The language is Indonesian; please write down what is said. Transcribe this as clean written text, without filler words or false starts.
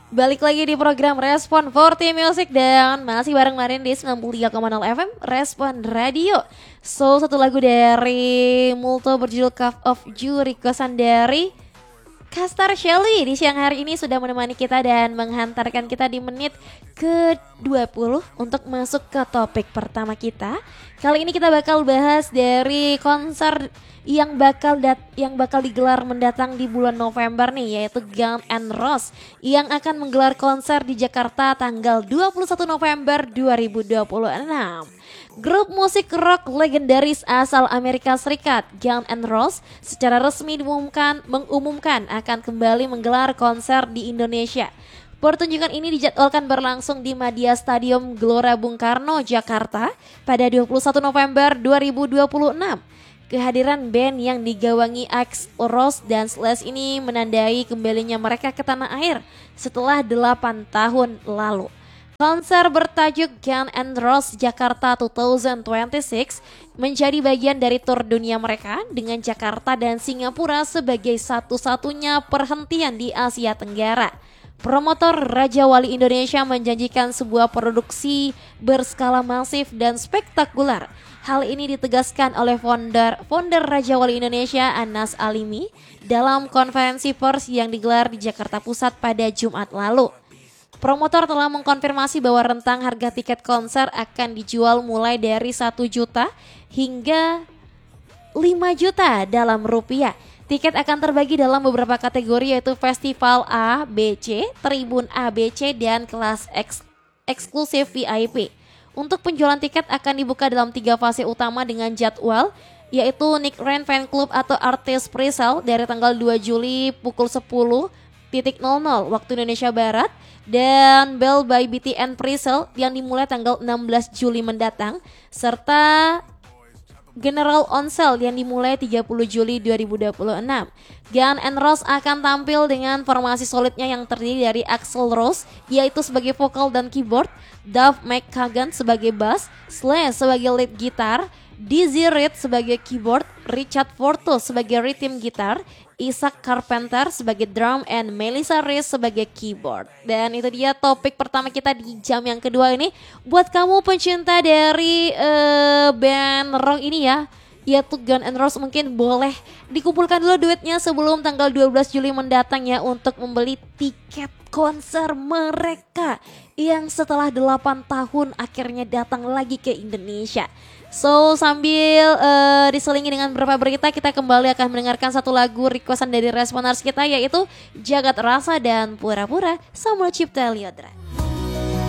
Balik lagi di program Respon 40 Music dan masih bareng Marin di 93,0 FM Respon Radio. So, satu lagu dari Multo berjudul Cup of Joe requestan dari Castar Shelly di siang hari ini sudah menemani kita dan menghantarkan kita di menit ke-20 untuk masuk ke topik pertama kita. Kali ini kita bakal bahas dari konser yang bakal digelar mendatang di bulan November nih, yaitu Guns N' Roses yang akan menggelar konser di Jakarta tanggal 21 November 2026. Grup musik rock legendaris asal Amerika Serikat, Guns N' Roses secara resmi mengumumkan akan kembali menggelar konser di Indonesia. Pertunjukan ini dijadwalkan berlangsung di Madia Stadium Gelora Bung Karno, Jakarta pada 21 November 2026. Kehadiran band yang digawangi Axl Rose dan Slash ini menandai kembalinya mereka ke tanah air setelah 8 tahun lalu. Konser bertajuk Guns N' Roses Jakarta 2026 menjadi bagian dari tur dunia mereka dengan Jakarta dan Singapura sebagai satu-satunya perhentian di Asia Tenggara. Promotor Raja Wali Indonesia menjanjikan sebuah produksi berskala masif dan spektakuler. Hal ini ditegaskan oleh founder Raja Wali Indonesia Anas Alimi dalam konferensi pers yang digelar di Jakarta Pusat pada Jumat lalu. Promotor telah mengkonfirmasi bahwa rentang harga tiket konser akan dijual mulai dari 1 juta hingga 5 juta dalam rupiah. Tiket akan terbagi dalam beberapa kategori yaitu Festival A, B, C, Tribun A, B, C, dan kelas eksklusif VIP. Untuk penjualan tiket akan dibuka dalam 3 fase utama dengan jadwal yaitu Nick Rain Fan Club atau Artist Presale dari tanggal 2 Juli pukul 10.00 waktu Indonesia Barat dan Bell by BTN Presale yang dimulai tanggal 16 Juli mendatang serta General On Sale yang dimulai 30 Juli 2026. Guns N' Roses akan tampil dengan formasi solidnya yang terdiri dari Axl Rose yaitu sebagai vokal dan keyboard, Duff McKagan sebagai bass, Slash sebagai lead gitar, Dizzy Reed sebagai keyboard, Richard Fortus sebagai rhythm gitar, Isaac Carpenter sebagai drum, and Melissa Reese sebagai keyboard. Dan itu dia topik pertama kita di jam yang kedua ini. Buat kamu pencinta dari band rock ini ya, yaitu Guns N' Roses, mungkin boleh dikumpulkan dulu duitnya sebelum tanggal 12 Juli mendatang ya untuk membeli tiket konser mereka yang setelah 8 tahun akhirnya datang lagi ke Indonesia. So sambil diselingi dengan beberapa berita, kita kembali akan mendengarkan satu lagu requestan dari responers kita yaitu Jagat Rasa dan Pura-Pura sama Cipta Liodra.